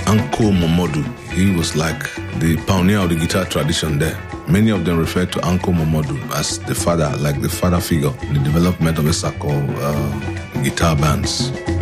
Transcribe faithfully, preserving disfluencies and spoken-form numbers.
Anko Momodu. He was like the pioneer of the guitar tradition there. Many of them refer to Anko Momodu as the father, like the father figure in the development of Esako uh, guitar bands.